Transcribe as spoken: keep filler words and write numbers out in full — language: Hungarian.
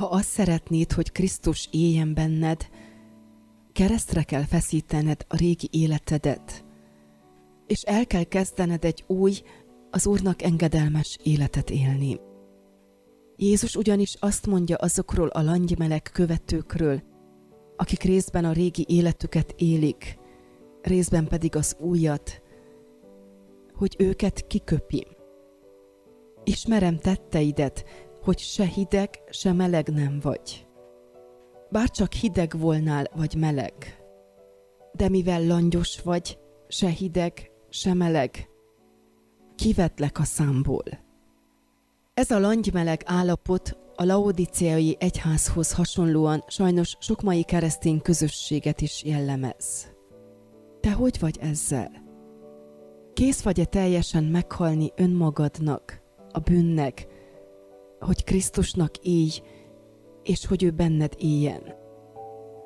Ha azt szeretnéd, hogy Krisztus éljen benned, keresztre kell feszítened a régi életedet, és el kell kezdened egy új, az Úrnak engedelmes életet élni. Jézus ugyanis azt mondja azokról a langymeleg követőkről, akik részben a régi életüket élik, részben pedig az újat, hogy őket kiköpi. Ismerem tetteidet, hogy se hideg, se meleg nem vagy. Bárcsak hideg volnál, vagy meleg. De mivel langyos vagy, se hideg, se meleg, kivetlek a számból. Ez a langymeleg állapot a laodiceai egyházhoz hasonlóan sajnos sok mai keresztény közösséget is jellemez. Te hogy vagy ezzel? Kész vagy-e teljesen meghalni önmagadnak, a bűnnek, hogy Krisztusnak élj, és hogy ő benned éljen?